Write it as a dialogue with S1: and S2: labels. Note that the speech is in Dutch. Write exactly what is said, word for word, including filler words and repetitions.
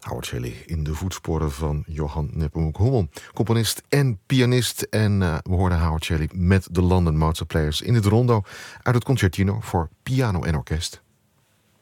S1: Howard Shelley in de voetsporen van Johann Nepomuk Hummel, componist en pianist. En uh, we hoorden Howard Shelley met de London Mozart Players in het rondo uit het Concertino voor piano en orkest.